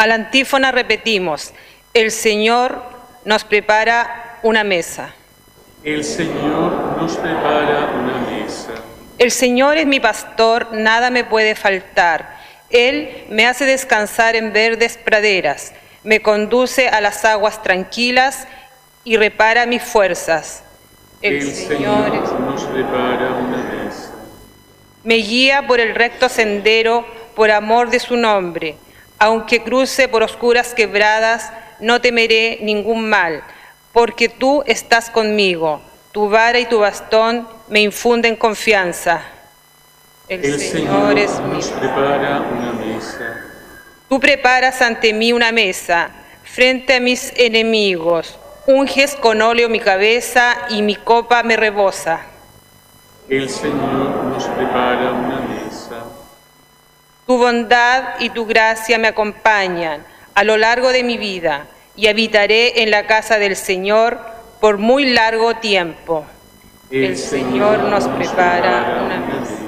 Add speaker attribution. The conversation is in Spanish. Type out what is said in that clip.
Speaker 1: A la antífona repetimos: el Señor nos prepara una mesa.
Speaker 2: El Señor nos prepara una mesa.
Speaker 1: El Señor es mi pastor, nada me puede faltar. Él me hace descansar en verdes praderas, me conduce a las aguas tranquilas y repara mis fuerzas.
Speaker 2: El Señor nos prepara una mesa.
Speaker 1: Me guía por el recto sendero por amor de su nombre. Aunque cruce por oscuras quebradas, no temeré ningún mal, porque tú estás conmigo. Tu vara y tu bastón me infunden confianza.
Speaker 2: El Señor nos prepara una mesa.
Speaker 1: Tú preparas ante mí una mesa, frente a mis enemigos. Unges con óleo mi cabeza y mi copa me rebosa.
Speaker 2: El Señor nos prepara una mesa.
Speaker 1: Tu bondad y tu gracia me acompañan a lo largo de mi vida y habitaré en la casa del Señor por muy largo tiempo. El Señor nos prepara una mesa.